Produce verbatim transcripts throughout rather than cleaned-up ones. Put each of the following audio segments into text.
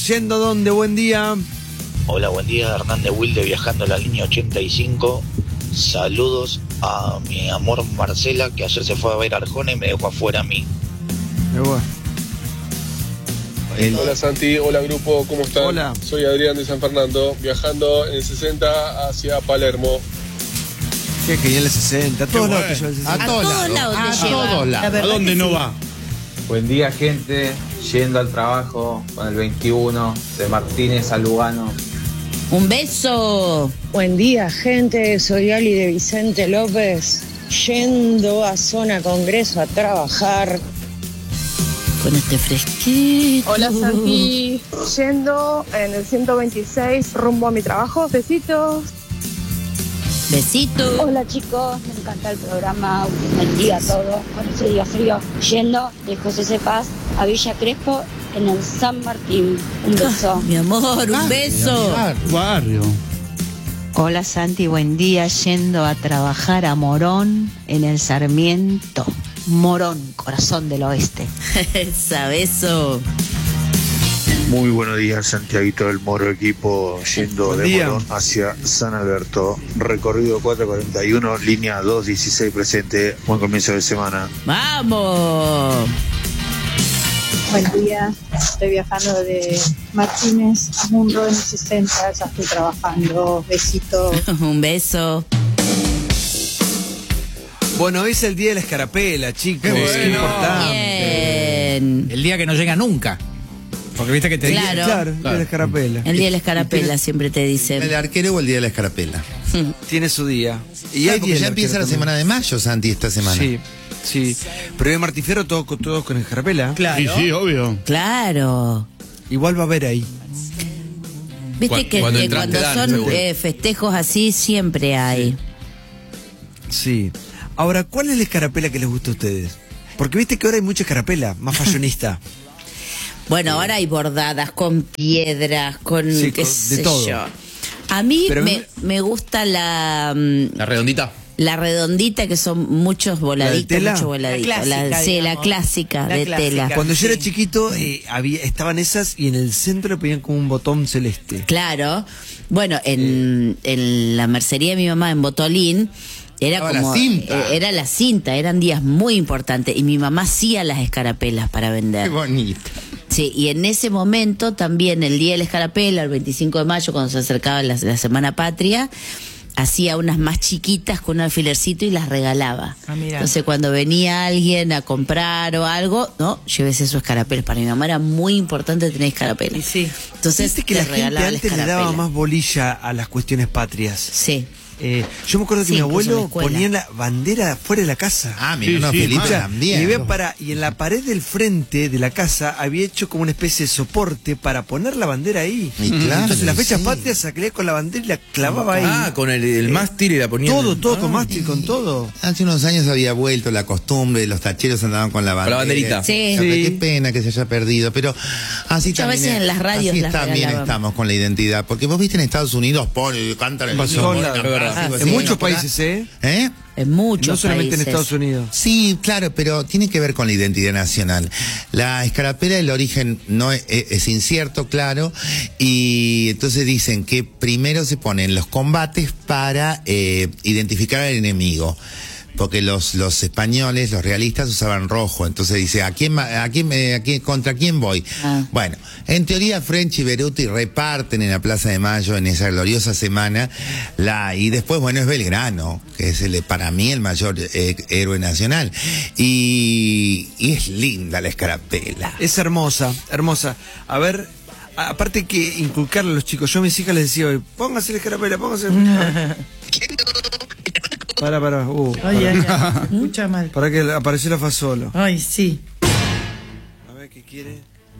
¿Yendo dónde? Buen día. Hola, buen día, Hernán de Wilde, viajando a la línea ochenta y cinco. Saludos a mi amor Marcela, que ayer se fue a ver Arjona y me dejó afuera a mí. El... Hola Santi, hola grupo, ¿cómo están? Hola. Soy Adrián de San Fernando, viajando en el sesenta hacia Palermo. Qué genial el sesenta, a todos lados te lleva el sesenta. A todos lados te lleva. A todos lados. ¿A dónde no va? Buen día, gente. Yendo al trabajo con el veintiuno de Martínez a Lugano. Un beso. Buen día, gente. Soy Ali de Vicente López. Yendo a Zona Congreso a trabajar. Con este fresquito. Hola, Santi. Yendo en el ciento veintiséis rumbo a mi trabajo. Besitos. Besito. Hola chicos, me encanta el programa, buen día a todos, con ese día frío, yendo de José C. Paz a Villa Crespo en el San Martín. Un beso. Ah, mi amor, un beso. Barrio. Hola Santi, buen día, yendo a trabajar a Morón en el Sarmiento. Morón, corazón del oeste. Esa, beso. Muy buenos días, Santiaguito del Moro, equipo yendo Buen de día. Morón hacia San Alberto. Recorrido cuatro cuarenta y uno, línea dos dieciséis presente. Buen comienzo de semana. ¡Vamos! Buen día, estoy viajando de Martínez a Mundo en el sesenta, ya estoy trabajando. Besitos. Un beso. Bueno, hoy es el día de la escarapela, chicos. Qué bueno. Qué importante. Bien. El día que no llega nunca. Porque viste que te Claro. dicen- Claro, el día de la escarapela. El día de la escarapela siempre te ¿El dicen. arquero o el día de la escarapela? Tiene su día. Y hay porque días ya del empieza la arquero semana de mayo, Santi, esta semana. también. Sí, sí. Pero hoy Martín Fierro todos todo, todo con escarapela. Claro. Sí, sí, obvio. Claro. Igual va a haber ahí. Viste Cuando- que cuando que entraste cuando dan, son seguro. eh, festejos así siempre hay. Sí. Ahora, ¿cuál es la escarapela que les gusta a ustedes? Porque viste que ahora hay mucha escarapela, más fashionista. Bueno, ahora hay bordadas con piedras, con Sí, qué con- sé de todo. yo. A mí Pero me, me- me gusta la mm, La redondita. la redondita, que son muchos voladitos, tela? muchos voladitos. La clásica, sí, la digamos. clásica La de clásica. tela. Cuando yo era Sí. chiquito, eh, había, estaban esas y en el centro le ponían como un botón celeste. Claro. Bueno, en, en la mercería de mi mamá en Botolín era Estaba la como cinta. eh, era la cinta, eran días muy importantes y mi mamá hacía las escarapelas para vender. Qué bonito. Sí, y en ese momento también el día de la escarapela, el veinticinco de mayo, cuando se acercaba la, la Semana Patria, hacía unas más chiquitas con un alfilercito y las regalaba. Ah, mira. Entonces cuando venía alguien a comprar o algo, no, llévese su escarapela. Para mi mamá era muy importante tener escarapela. Y sí. Entonces Viste que le la gente regalaba antes le daba escarapela. más bolilla a las cuestiones patrias. Sí. Eh, yo me acuerdo que Sí, mi incluso en la abuelo escuela. ponía la bandera fuera de la casa. Ah, mira, Sí, unos sí, felices mal. también. Y, ven para, y en la pared del frente de la casa había hecho como una especie de soporte para poner la bandera ahí. Y claro, Entonces las fechas sí. patrias saqué con la bandera y la clavaba ahí. Ah, con el, el mástil y la ponía. todo, todo, Ah. con mástil, con todo. Hace unos años había vuelto la costumbre, los tacheros andaban con la bandera. banderita. Sí. Qué Sí. pena que se haya perdido, pero así Muchas también, veces en las radios así las también regalaban. estamos con la identidad, porque vos viste en Estados Unidos, ponen, cantan el Pasó. himno, ponen Claro, la verdad. frase, Ah, así, En muchos bueno, países, ¿eh? ¿Eh? En muchos No solamente países. en Estados Unidos. Sí, claro, pero tiene que ver con la identidad nacional. La escarapela, el origen no es, es- es incierto, claro, y entonces dicen que primero se ponen los combates para eh, identificar al enemigo. Porque los, los españoles, los realistas usaban rojo, entonces dice, ¿a quién, ma- a quién, eh, a quién, contra quién voy? Ah. Bueno, en teoría French y Beruti reparten en la Plaza de Mayo en esa gloriosa semana la y después bueno es Belgrano, que es el, para mí el mayor eh, héroe nacional y, y es linda la escarapela. Es hermosa, hermosa. A ver, a- aparte que inculcarle a los chicos, yo a mis hijas les decía hoy, póngase la escarapela, póngase la Para, para, uh, Ay, ay, para, ay. Escucha mal. para que apareció la Fasolo. Ay, sí. A ver qué quiere.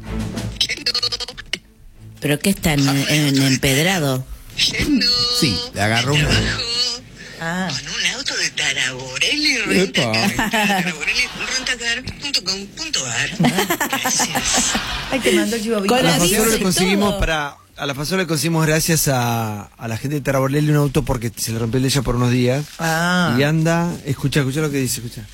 ¿Pero qué está en, en empedrado? Sí, le agarró un... Ah. Con un auto de Taraborelli Rentacar. Taraborelli Rentacar punto com punto ar. Gracias. Ay, te mandó el chivo Con A la la Vicente. Fasolo bici le y conseguimos todo. para a la Fasolo le conseguimos gracias a, a la gente de Taraborelli un auto porque se le rompió el de ella por unos días. Ah. Y anda, escucha, escucha lo que dice, escucha.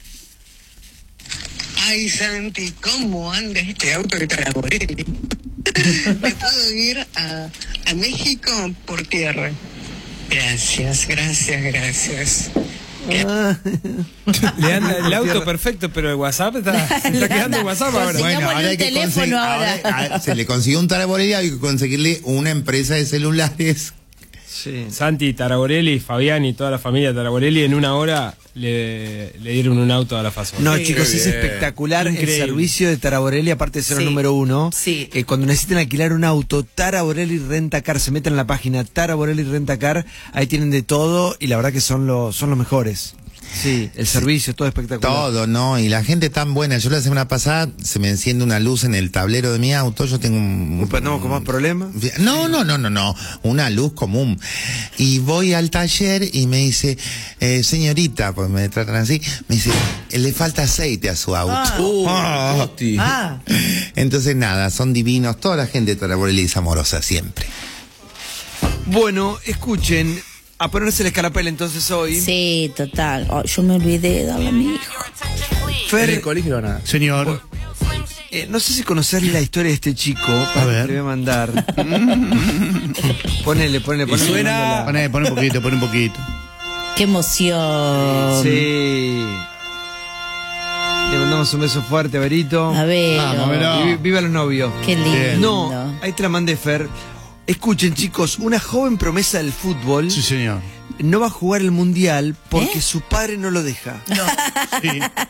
Ay, Santi, ¿cómo anda este auto de Taraborelli? Me puedo ir a, a México por tierra. Gracias, gracias, gracias. Ah. Le anda el auto perfecto, pero el WhatsApp está, se está quedando el WhatsApp ahora. Bueno, ahora hay que conseguir, ahora, ahora se le consiguió un Taraborelli, hay que conseguirle una empresa de celulares. Sí. Santi, Taraborelli, Fabián y toda la familia Taraborelli en una hora le, le dieron un auto a la Faso. No, Sí, chicos, es bien. espectacular Increíble. el servicio de Taraborelli, aparte de ser el Sí. número uno. Sí. Eh, cuando necesiten alquilar un auto, Taraborelli Rentacar, se meten en la página Taraborelli Rentacar, ahí tienen de todo y la verdad que son los, son los mejores. Sí, el servicio, todo espectacular. Todo, ¿no? Y la gente tan buena. Yo la semana pasada se me enciende una luz en el tablero de mi auto. Yo tengo un... ¿No, con más problemas? No, no, no, no, no. Una luz común. Y voy al taller y me dice, eh, señorita, pues me tratan así, me dice, le falta aceite a su auto. Ah. Ah. Ah. Entonces nada, son divinos. Toda la gente de Taraborelli es amorosa siempre. Bueno, escuchen, a ponerse el escarapel entonces hoy. Sí, total. Oh, yo me olvidé de darle a mi hijo. Fer, En el colegio nada. Señor. eh, no sé si conocer la historia de este chico. A ver. Le voy a mandar. ponele, ponele, Y ponele. suena. Poné, poné un poquito, poné un poquito. Qué emoción. Sí. Le mandamos un beso fuerte, Berito. A ver. Vamos, Vero. Vi- Viva los novios. Qué lindo. No, ahí te la mandé, Fer. Escuchen, chicos, una joven promesa del fútbol Sí, señor. no va a jugar el mundial porque ¿Eh? su padre no lo deja. Sí.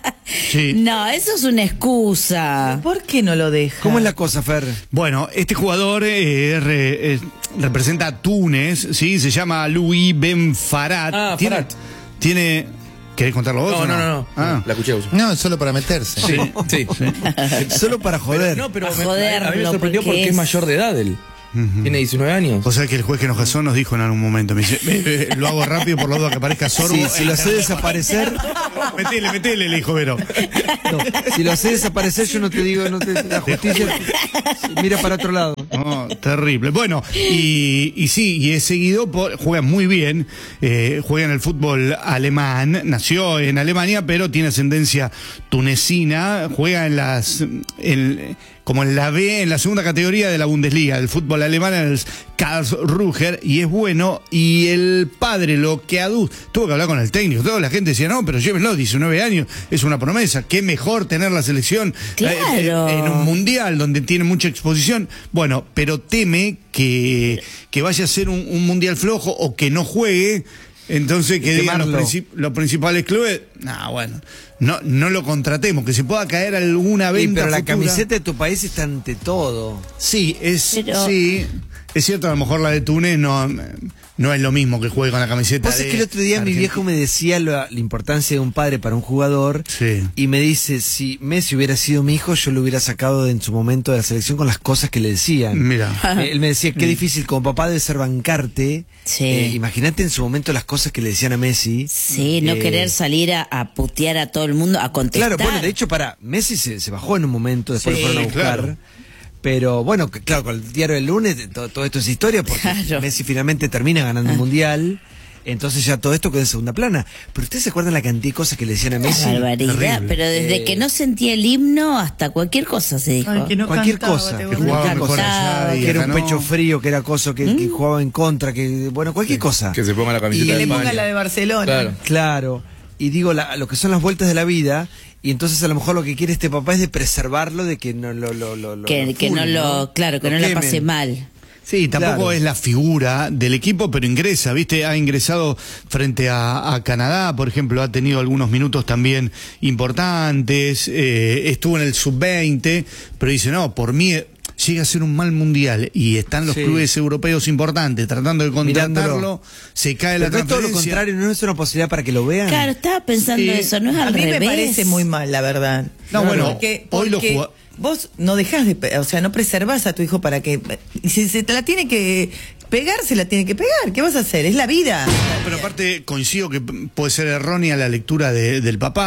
Sí. No, eso es una excusa. ¿Por qué no lo deja? ¿Cómo es la cosa, Fer? Bueno, este jugador eh, re- eh, representa a Túnez, ¿sí? Se llama Louis Ben Farad. Ah, tiene, Farad. tiene. ¿Querés contarlo vos? No, o no, no, no. Ah. La escuché vos. No, es solo para meterse. Sí, sí. Solo para joder. No, pero A me- joderlo, a mí me sorprendió porque porque es es- mayor de edad él. Tiene diecinueve años. O sea que el juez que nos casó nos dijo en algún momento, me dice, "Eh, eh, lo hago rápido por la duda que aparezca sorbo. Sí, si lo hace desaparecer, Metele, metele, le dijo Vero. no. Si lo hace desaparecer, yo no te digo, no te, la justicia mira para otro lado. No, terrible. Bueno, y, y sí, y es seguido por, juega muy bien, eh, juega en el fútbol alemán, nació en Alemania, pero tiene ascendencia tunecina, juega en las, en, como en la B, en la segunda categoría de la Bundesliga, del fútbol alemán, en el Karlsruher, y es bueno, y el padre lo que aduce, tuvo que hablar con el técnico, toda la gente decía, no, pero llévenlo, diecinueve años, es una promesa, qué mejor tener la selección Claro. eh, en un mundial donde tiene mucha exposición, bueno, pero teme que, que vaya a ser un, un mundial flojo o que no juegue, entonces que digan los, Quemarlo. princip- los principales clubes, no, bueno, no, no lo contratemos, que se pueda caer alguna Sí, venta pero la futura. camiseta de tu país está ante todo. Sí, es, Pero- sí, es cierto, a lo mejor la de Túnez no, no es lo mismo que juegue con la camiseta Vos de es que el otro día mi Argentina. viejo me decía la, la importancia de un padre para un jugador Sí. y me dice, si Messi hubiera sido mi hijo, yo lo hubiera sacado de, en su momento de la selección con las cosas que le decían. Mira. Eh, Él me decía, qué difícil como papá debe ser bancarte. Sí. Eh, Imagínate en su momento las cosas que le decían a Messi. Sí, no Eh, querer salir a, a putear a todo el mundo, a contestar. Claro, bueno, de hecho, para Messi se, se bajó en un momento, después Sí, lo fueron a buscar. claro. Pero bueno, que- claro, con el diario del lunes, todo, todo esto es historia, porque Claro. Messi finalmente termina ganando el mundial. Entonces ya todo esto quedó en segunda plana. Pero ustedes se acuerdan la cantidad de cosas que le decían a Messi. Barbaridad, Terrible. pero desde Eh, que no sentía el himno hasta cualquier cosa se dijo. Ay, que no cualquier cantaba, cosa. te Que voy a jugaba decir. mejor allá y que era un acá no. pecho frío, que era cosa, que, que jugaba en contra, que bueno, cualquier cosa. Que se ponga la camiseta Y Que de le ponga España. la de Barcelona. Claro. Claro. Y digo, la- lo que son las vueltas de la vida, y entonces a lo mejor lo que quiere este papá es de preservarlo, de que no lo... lo, lo, lo- Que, lo que no funen, lo, claro, que Lo no la quemen. pase mal. Sí, tampoco Claro. es la figura del equipo, pero ingresa, ¿viste? Ha ingresado frente a, a Canadá, por ejemplo, ha tenido algunos minutos también importantes, eh, estuvo en el sub veinte, pero dice, no, por mí llega a ser un mal mundial y están los Sí. clubes europeos importantes tratando de contratarlo, Mirándolo. se cae la Pero no es todo lo transferencia. contrario, no es una posibilidad para que lo vean. Claro, estaba pensando Sí. eso, no es A al mí revés. me parece muy mal, la verdad. No, bueno, porque, hoy lo porque jugó- vos no dejás de, pe- o sea, no preservás a tu hijo para que, y si se te la tiene que pegar, se la tiene que pegar. ¿Qué vas a hacer? Es la vida. Pero aparte coincido que p- puede ser errónea la lectura de- del papá.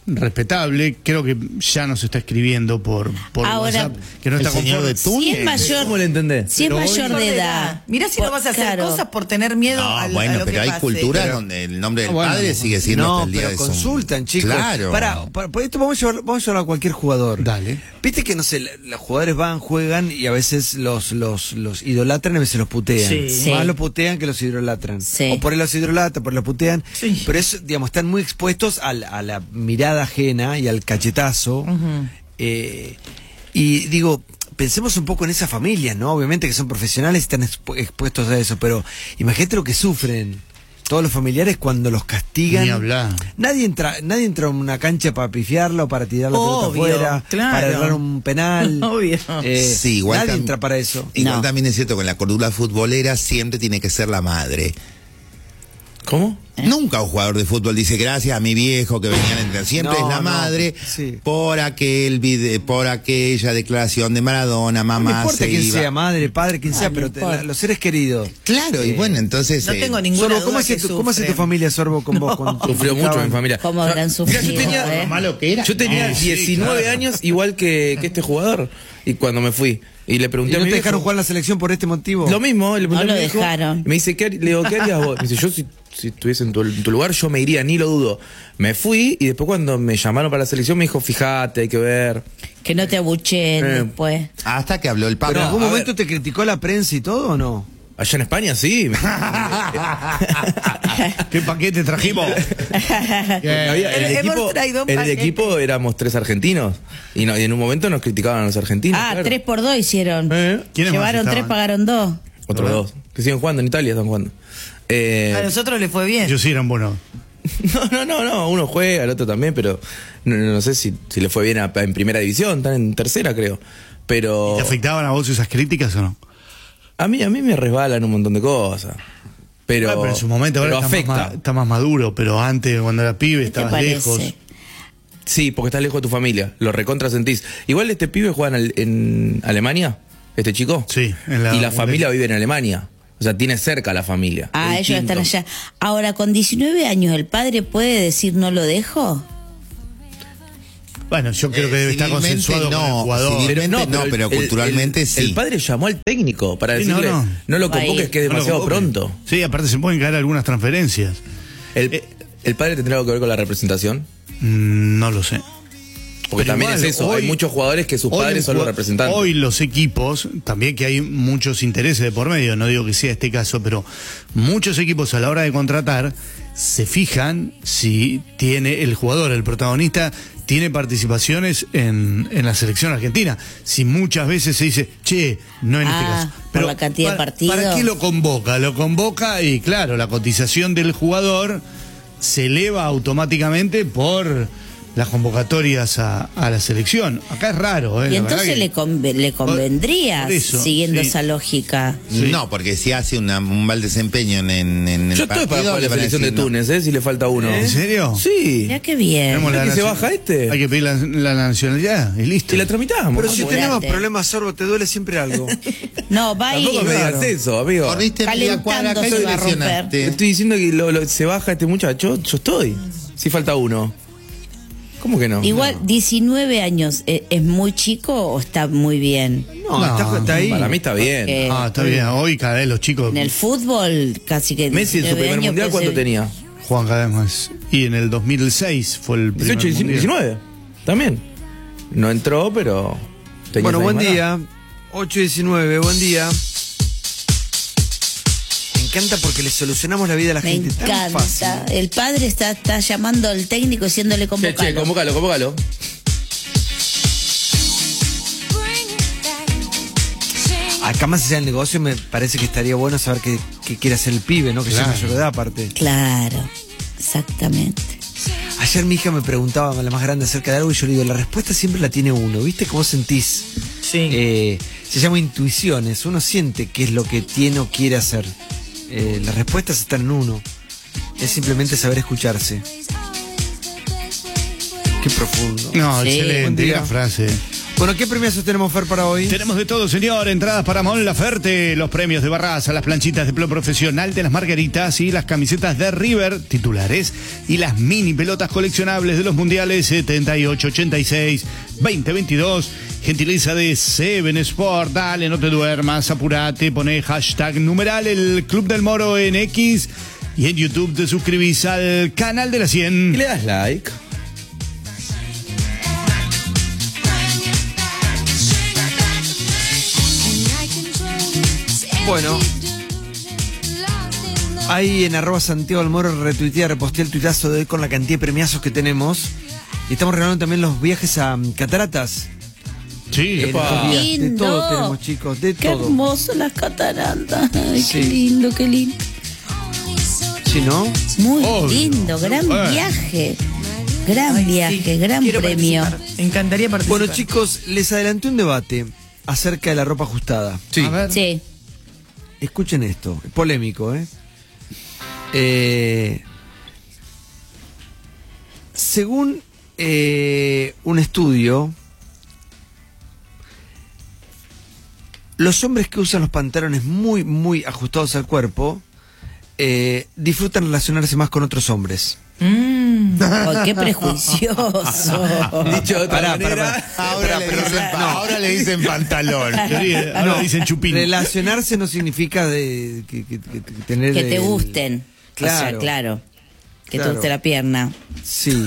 respetable. Creo que ya nos está escribiendo por, por Ahora, WhatsApp, que no el está señor conforme. de Túnez. Si es mayor, ¿Cómo le entendés? si es Pero mayor hoy- de edad. Mirá si no vas a hacer claro. cosas por tener miedo No, a, bueno, a lo pero que hay pase. culturas Pero- donde el nombre del Ah, bueno, padre sigue siendo No, hasta el día pero de su- consultan, chicos. Claro. Para, para, por esto vamos a llevar, vamos a llevar a cualquier jugador. Dale. Viste que no sé, la- los jugadores van, juegan y a veces los, los, los idolatran y a veces los putean. Sí. Sí. Más los putean que los idolatran. Sí. O por ahí los idolatran, por ahí los putean. Sí. Pero es, digamos, están muy expuestos al- a la mirada ajena y al cachetazo. Ujú. Eh, y digo, pensemos un poco en esas familias, ¿no? Obviamente que son profesionales y están expu- expuestos a eso, pero imagínate lo que sufren todos los familiares cuando los castigan. Ni hablar. Nadie entra, nadie entra a una cancha para pifiarla o para tirar la Obvio, pelota afuera, claro. para errar un penal. Obvio. Eh, Sí, igual nadie tam- entra para eso. Igual No. también es cierto que en la cordura futbolera siempre tiene que ser la madre. ¿Cómo? Nunca un jugador de fútbol dice gracias a mi viejo que venían a entrenar. Siempre No, es la no, madre sí. por aquel vide, por aquella declaración de Maradona, mamá No importa se quién iba. sea, madre, padre, quien Ah, sea, no pero te- importa. la- los seres queridos. Claro, y Eh, bueno, entonces No eh, tengo ninguna Sorbo, duda ¿cómo hace que tu, cómo hace tu sufren. familia, Sorbo, con vos? Con- Sufrió mucho mi familia. ¿Cómo habrán Mira, sufrido? yo tenía, eh? malo que era. yo tenía No, sí, diecinueve claro. años igual que, que este jugador. Y cuando me fui. Y le ¿Y pregunté no a mi te dejaron viejo, jugar la selección por este motivo? lo mismo, le pregunté No a mi lo viejo, dejaron. y me dice, ¿qué, har- le digo, ¿qué harías vos? Me dice, yo si, si estuviese en tu, en tu lugar, yo me iría, ni lo dudo. Me fui y después cuando me llamaron para la selección me dijo, fíjate, hay que ver. Que no te abuchen Eh. después. hasta que habló el ¿Pero en Papa. algún a momento ver. te criticó la prensa y todo o no? Allá en España sí. ¿Qué paquete trajimos? Había- en el Hemos equipo, traído un en el paquete. equipo éramos tres argentinos. Y, no, y en un momento nos criticaban a los argentinos. Ah, claro. tres por dos hicieron. Eh, ¿Quiénes más Llevaron tres, estaban? pagaron dos. Otros dos. Que siguen jugando en Italia, están jugando. Eh, A nosotros le fue bien. Ellos sí eran buenos. No, no, no, no, uno juega, el otro también, pero no, no sé si, si le fue bien a- en primera división, están en tercera creo. Pero ¿Te afectaban a vos esas críticas o no? a mí a mí me resbalan un montón de cosas. Pero, Ah, pero en su momento ahora pero está afecta. más, ma- está más maduro, pero antes cuando era pibe ¿Qué te estabas parece? lejos. Sí, porque estás lejos de tu familia, lo recontra sentís. Igual este pibe juega en, en Alemania, este chico. Sí, en la y la familia vive en Alemania. O sea, tiene cerca la familia. Ah, Es ellos distinto. están allá. Ahora, con diecinueve años, ¿el padre puede decir no lo dejo? Bueno, yo creo que Eh, debe estar civilmente consensuado con el no, jugador. civilmente no, pero el- culturalmente el- sí. El padre llamó al técnico para Sí, no, decirle, no, no. lo Va a convoques ir. que es No lo demasiado convoque. pronto. Sí, aparte se pueden caer algunas transferencias. El, el padre tendrá algo que ver con la representación. Mm, no lo sé. Porque Pero también igual, es eso, hoy- hay muchos jugadores que sus Hoy padres un son los jugad- representantes. Hoy los equipos, también que hay muchos intereses de por medio, no digo que sea este caso, pero muchos equipos a la hora de contratar se fijan si tiene el jugador, el protagonista, tiene participaciones en, en la selección argentina. Si muchas veces se dice, che, no en este Ah, caso. por la cantidad de para- partidos. ¿Para qué lo convoca? Lo convoca y claro, la cotización del jugador se eleva automáticamente por las convocatorias a, a la selección. Acá es raro, ¿eh? Y La entonces verdad que- le, conve- le convendría, por eso, siguiendo sí. esa lógica. No, porque si hace una- un mal desempeño en, en, en el Yo estoy partido, para jugar le la van a selección de decir no. Túnez, ¿eh? Si le falta uno. ¿En serio? Sí. Mira qué bien. Tenemos la ¿Que se nacio- baja este? Hay que pedir la, la nacionalidad y listo. Y la tramitamos. Pero si Apurate. tenemos problemas, Sorbo, te duele siempre algo. No, va a ir. Tampoco me digas eso, amigo. Corriste media cuadra acá y Calentando se te va a romper. lesionaste. Estoy diciendo que lo- lo- se baja este muchacho, yo estoy. Si falta uno. ¿Cómo que no? Igual, diecinueve años, ¿e- ¿es muy chico o está muy bien? No, No, está, está ahí. Para mí está bien. Eh, Ah, está bien. Hoy cada vez los chicos En el fútbol, casi que. Messi en su diecinueve primer años, mundial, pues, ¿cuánto eh, tenía? juegan cada vez más. Y en el dos mil seis fue el primer dieciocho, mundial. diecinueve. También. No entró, pero. tenía Bueno, esa buen misma edad. día. ocho diecinueve, buen día. Me encanta porque le solucionamos la vida a la Me gente tan fácil. encanta. El padre está, está llamando al técnico diciéndole Che, convocalo. che, convócalo, convócalo. Acá más allá del negocio me parece que estaría bueno saber qué, qué quiere hacer el pibe, ¿no? Que Claro. sea mayor de edad aparte. Claro, exactamente. Ayer mi hija me preguntaba, la más grande, acerca de algo y yo le digo, la respuesta siempre la tiene uno, ¿viste? ¿Cómo sentís? Sí. Eh, se llama intuiciones, uno siente qué es lo que tiene o quiere hacer. Eh, las respuestas están en uno. Es simplemente saber escucharse. Qué profundo. No, Sí. excelente, Buen día. gran frase. Bueno, ¿qué premiazos tenemos, Fer, para hoy? Tenemos de todo, señor. Entradas para Mon Laferte, los premios de Barraza, las planchitas de Plo Profesional de las Margaritas y las camisetas de River titulares y las mini pelotas coleccionables de los mundiales setenta y ocho, ochenta y seis, veinte veintidós. Gentileza de Seven Sport. Dale, no te duermas, apurate, poné hashtag numeral el Club del Moro en X y en YouTube te suscribís al canal de la cien. Y le das like. Bueno, ahí en arroba Santiago del Moro retuiteé, reposté el tuitazo de hoy con la cantidad de premiazos que tenemos. Y estamos regalando también los viajes a um, cataratas. Sí, eh, lindo. De todo tenemos, chicos, de Qué todo. hermoso las cataratas. Ay, Sí. qué lindo, qué lindo. ¿Sí, no? Muy Obvio. lindo, gran Bueno. viaje. Gran Ay, viaje, sí, gran quiero premio. participar. Me encantaría participar. Bueno, chicos, les adelanté un debate acerca de la ropa ajustada. Sí. A ver, Sí. escuchen esto, es polémico, ¿eh? Eh, según eh, un estudio, los hombres que usan los pantalones muy, muy ajustados al cuerpo eh, disfrutan relacionarse más con otros hombres. Mm. Oh, qué prejuicioso. Dicho de otra Pará, manera. pará, pará. Ahora, le dicen, pa- ahora le dicen pantalón. Ahora No, dicen chupín. Relacionarse no significa de, que, que- que- que tener Que te el- gusten. Claro. O sea, claro. Que Claro. te guste la pierna. Sí.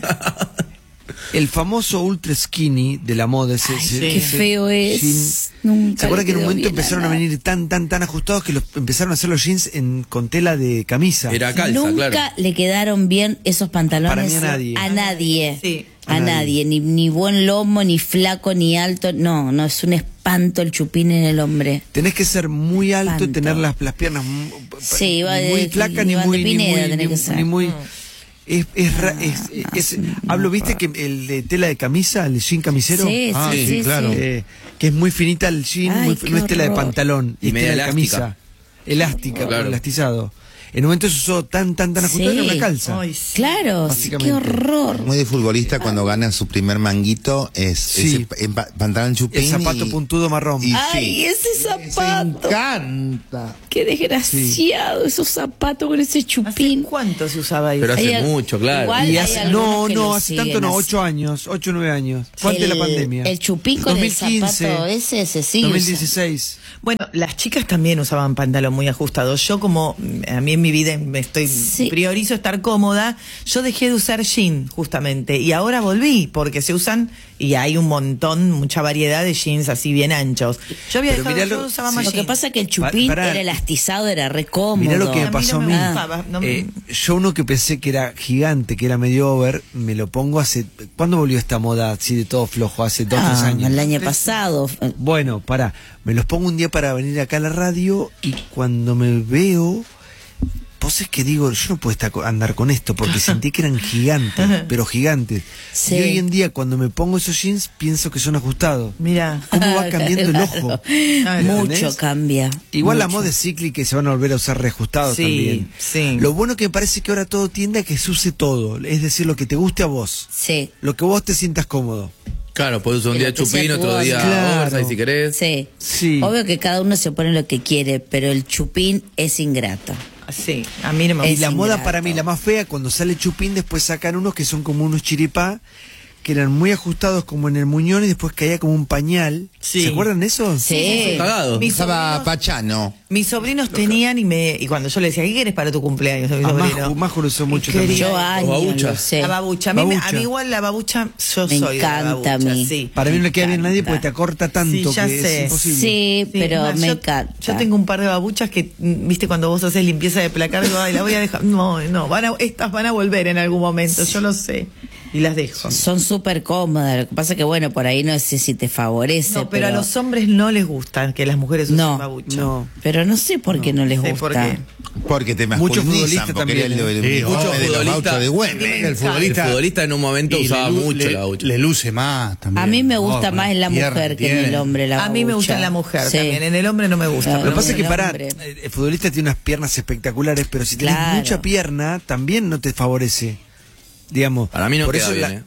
El famoso ultra skinny de la moda ese, Ay, ese- qué ese feo es. jean. Nunca ¿Se acuerdan le que en un quedó momento bien empezaron a nada. venir tan, tan, tan ajustados que los empezaron a hacer los jeans en, con tela de camisa? Era calza, Nunca claro. le quedaron bien esos pantalones Para mí a nadie. A nadie. Sí. A A nadie. nadie. Ni, ni buen lomo, ni flaco, ni alto. No, no, es un espanto el chupín en el hombre. Tenés que ser muy alto y Espanto. tener las, las piernas mu- Sí, va ni de- muy flacas ni Iván de muy, ni Pineda muy, tenés ni- que ser. ni muy- Mm. Es, es, ra- es- es- hablo, ¿viste que el de tela de camisa, el jean camisero? Sí, Ah, sí, sí, sí, claro. sí. Eh, que es muy finita el jean, Ay, muy- qué no es tela de horror. pantalón, Y es media tela de elástica. camisa. Elástica, Claro. elastizado. En un momento se usó tan, tan, tan ajustado Sí. en una calza. Ay, sí. Claro, sí, qué Básicamente. horror. Muy de futbolista cuando gana su primer manguito es Sí. ese en pa- pantalón chupín. El zapato y- puntudo marrón. y- Ay, sí. ese Me zapato. encanta. Qué desgraciado, esos zapatos con ese ¿Hace chupín. cuánto se usaba ahí? Pero hace Hay al- mucho, claro. igual- Y hay hace- algunos no, que no, lo hace siguen tanto no, así. ocho años, ocho, nueve años. Fue antes de la El- pandemia. El chupín con dos mil quince, el zapato ese se sigue dos mil usando. dieciséis. Bueno, las chicas también usaban pantalón muy ajustado. Yo como mm, a mí en mi vida me estoy Sí. priorizo estar cómoda, yo dejé de usar jean justamente y ahora volví porque se usan y hay un montón, mucha variedad de jeans así bien anchos. Yo había Pero dejado, mirá yo lo- usaba sí. más Lo que jean. pasa es que el Pa- chupín pará. era elastizado, era re cómodo. Mirá lo que me A mí pasó no a me mí. gustaba, no me- Eh, yo uno que pensé que era gigante, que era medio over, me lo pongo hace... ¿Cuándo volvió esta moda así de todo flojo? Hace dos, Ah, tres años. el año pasado. Bueno, pará, me los pongo un día para venir acá a la radio y cuando me veo, vos es que digo, yo no puedo estar, co- andar con esto porque sentí que eran gigantes, pero gigantes. Sí. Y hoy en día cuando me pongo esos jeans pienso que son ajustados. Mira. ¿Cómo va cambiando el ojo? Mucho ¿Entendés? cambia. Igual la mucho. moda es cíclica y se van a volver a usar reajustados Sí, también. sí. Lo bueno que me parece que ahora todo tiende a que se use todo, es decir, lo que te guste a vos, Sí. lo que vos te sientas cómodo. Claro, podés usar un Pero día que sea chupín, tu otro voz. día Claro. oversize si querés. Sí. Sí. Obvio que cada uno se pone lo que quiere, pero el chupín es ingrato. Sí, a mí no me Y Es la moda ingrato. para mí, la más fea, cuando sale chupín, después sacan unos que son como unos chiripá, que eran muy ajustados como en el muñón y después caía como un pañal. Sí. ¿Se acuerdan de eso? Sí. Cagado. Mis Usaba sobrinos, Pachano. mis sobrinos tenían y me y cuando yo les decía, ¿qué quieres para tu cumpleaños? A mi A sobrino. Majo, Majo lo usó mucho Y quería- también. Yo años babucha. lo sé. La babucha. A mí, me- a Babucha. mí igual la babucha, yo Me soy de la encanta a babucha, mí. sí. Para mí no le queda bien a nadie encanta. porque te acorta tanto Sí, ya que sé. es imposible. Sí, Sí, pero más, me yo, encanta. yo tengo un par de babuchas que, mm, viste, cuando vos haces limpieza de placar, digo, ay, la voy a dejar. No, no, van a, estas van a volver en algún momento, yo lo sé. Y las dejo. Son súper cómodas. Lo que pasa que, bueno, por ahí no sé si te favorece. No, pero, a los hombres no les gustan que las mujeres usen No, babucha. No. Pero no sé por qué no les sé gusta. por qué. Porque te Muchos masculinizan, futbolistas porque también, era el, el, ¿eh? el Sí, uniforme muchos de los futbolistas- gauchos de Güemes. El futbolista, El futbolista en un momento y usaba le lu- mucho le- la babucha. Le luce más también. A mí me gusta Oh, más en la tierra mujer que en tiene. el hombre la A mí me gusta babucha. en la mujer Sí. también, en el hombre no me gusta. Claro. Lo pero que pasa es que el para hombre. el futbolista tiene unas piernas espectaculares, pero si tenés Claro. mucha pierna, también no te favorece. Digamos. Para mí no por queda eso bien, la- ¿eh?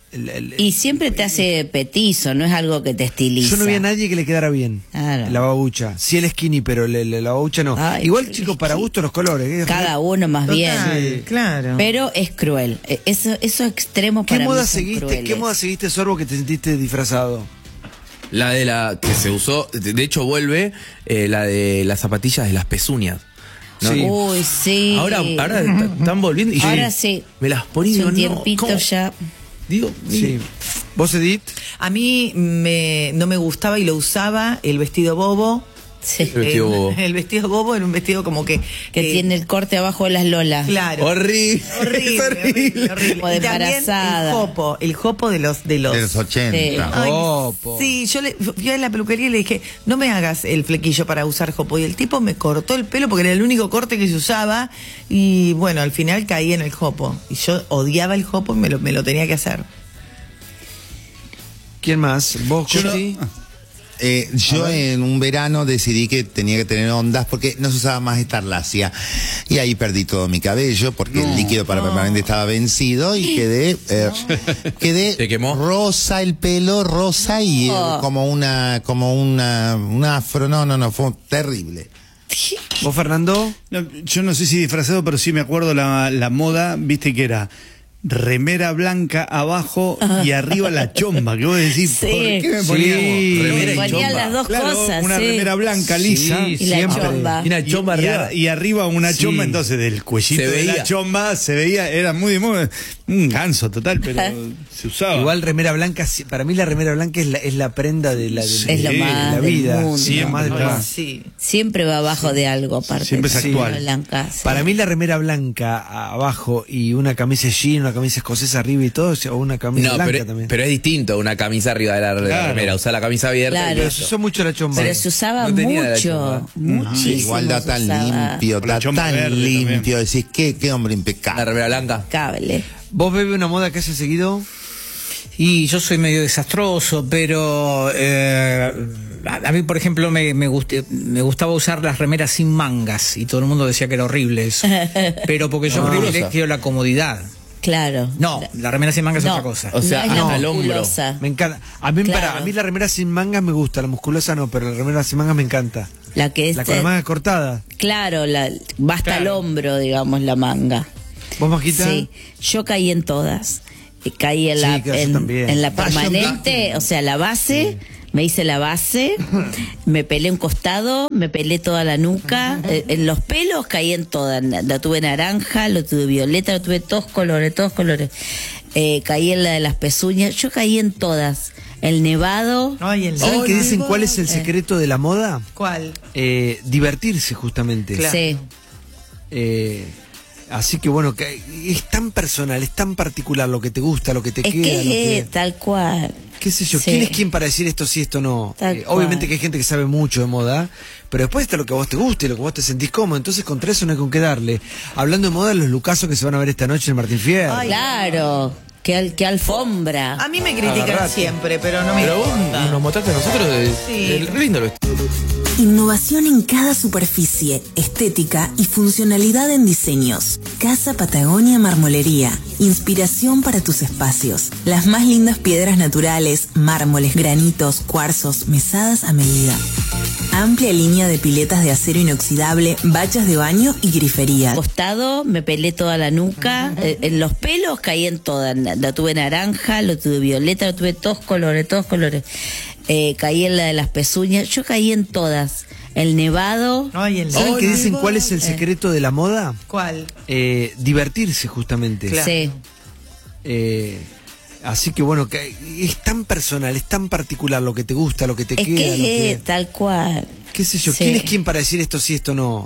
el- el- Y siempre te hace petizo, no es algo que te estiliza. Yo no vi a nadie que le quedara bien Claro. la babucha. Sí, el skinny, pero le- le- la babucha no. Ay, Igual, chicos, para gusto los colores. ¿eh? Cada uno más Total, bien. claro. Pero es cruel. E- Eso, esos extremos ¿Qué para moda mí son seguiste? crueles. ¿Qué moda seguiste, Sorbo, que te sentiste disfrazado? La de la que se usó, de de hecho vuelve, eh, la de las zapatillas de las pezuñas. ¿no? Sí. Uy, sí. Ahora, ahora t- están volviendo y yo Ahora digo, sí. me las ponía y Hace digo, un no, tiempito ¿cómo? ya. Digo, Sí. ¿Vos, Edith? A mí me, no me gustaba y lo usaba el vestido bobo. Sí. El vestido bobo. El vestido bobo era un vestido como que... Que eh, tiene el corte abajo de las lolas. Claro. horrible. Horrible, horrible, horrible. Como de Y también embarazada. el jopo, el jopo de los de los, De los ochenta. Sí. Ay, Jopo. sí, yo le fui a la peluquería y le dije, no me hagas el flequillo para usar jopo. Y el tipo me cortó el pelo porque era el único corte que se usaba. Y bueno, al final caí en el jopo. Y yo odiaba el jopo y me lo, me lo tenía que hacer. ¿Quién más? ¿Vos, Yo no- Coti? Eh, yo en un verano decidí que tenía que tener ondas porque no se usaba más estarlacia. Y ahí perdí todo mi cabello porque el líquido para permanente estaba vencido y quedé, eh, quedé ¿Te quemó? rosa el pelo, rosa y eh, Oh. como una, como una, un afro. No, no, no, fue terrible. ¿Vos, Fernando? No, yo no sé si disfrazado, pero sí me acuerdo la, la moda, viste que era remera blanca abajo y arriba la chomba, que vos decís, Sí. ¿por qué me Sí. poníamos remera y Ponían chomba? las dos Claro, cosas, una sí. remera blanca lisa Sí, Y la siempre. chomba. Y una chomba y, y arriba. a- y arriba una Sí. chomba, entonces del cuellito Se de la veía. chomba se veía, era muy, muy un ganso total, pero se usaba. Igual remera blanca, sí, para mí la remera blanca es la, es la prenda de la, de, Sí. Es lo de más la del vida. mundo. Sí, es más de Ay, la- Sí. Siempre va abajo de algo, aparte. Siempre es Sí. actual. Blanca, sí. Para mí la remera blanca abajo y una camisa jean, una camisa escocesa arriba y todo, o una camisa No, blanca pero, también. pero es distinto una camisa arriba de la, de la Claro. remera, usar la camisa abierta. Claro. y Pero listo. se usó mucho la chomba. Pero se usaba No tenía la mucho, chomba. muchísimo. Igual da se tan usaba. limpio, Con la da chomba tan verde limpio. también. Decís, qué, qué hombre La impecable. remera blanca. Cable. ¿Vos, Bebe, una moda que hayas seguido? Y yo soy medio desastroso, pero eh, a, a mí, por ejemplo, me, me, gust- me gustaba usar las remeras sin mangas y todo el mundo decía que era horrible eso. Pero porque yo No. privilegio la comodidad. Claro. No, la remera sin mangas No. es otra cosa. O sea, no es la hasta el hombro. musculosa. Me encanta. A mí, Claro. para, a mí la remera sin mangas me gusta, la musculosa no, pero la remera sin mangas me encanta. La que es. La con la manga cortada. Claro, la, va hasta el Claro. hombro, digamos, la manga. ¿Vos, Majita? Sí, yo caí en todas. Eh, Caí en la, Sí, claro, yo en, también. en la Ah, yo permanente, o sea, la base. Me hice la base, me pelé un costado, me pelé toda la nuca, eh, en los pelos caí en todas, la tuve naranja, lo tuve violeta, lo tuve todos colores, todos colores. Eh, caí en la de las pezuñas, yo caí en todas. El nevado. Ay, el ¿Saben Ay, qué dicen no. cuál es el secreto de la moda? ¿Cuál? Eh, divertirse, justamente. Claro. Sí. Eh, así que bueno, que es tan personal, es tan particular lo que te gusta, lo que te Es queda. que lo que- es tal cual. qué sé yo, Sí. ¿quién es quién para decir esto sí, esto no? Tal Eh, cual. obviamente que hay gente que sabe mucho de moda, pero después está lo que a vos te guste, lo que vos te sentís cómodo, entonces contra eso no hay con qué darle. Hablando de moda, los lucazos que se van a ver esta noche en Martín Fierro. Ay, Claro, qué, al- qué alfombra. A mí me critican Agarrate. siempre, pero no me Pero vos importa. nos mostraste a nosotros de, Sí. el re lindo lo Innovación en cada superficie, estética y funcionalidad en diseños. Casa Patagonia Marmolería. Inspiración para tus espacios. Las más lindas piedras naturales, mármoles, granitos, cuarzos, mesadas a medida. Amplia línea de piletas de acero inoxidable, bachas de baño y griferías. Costado, me pelé toda la nuca, eh, en los pelos caí en todas, la tuve naranja, lo tuve violeta, lo tuve todos colores, todos colores. Eh, caí en la de las pezuñas, yo caí en todas. El nevado. Ay, el ¿Saben Ay, qué dicen no. cuál es el secreto de la moda? ¿Cuál? Eh, divertirse, justamente. Claro. Sí. Eh, así que bueno, que es tan personal, es tan particular lo que te gusta, lo que te Es queda. lo que que- es tal cual. qué sé yo, Sí. ¿quién es quién para decir esto sí, esto no?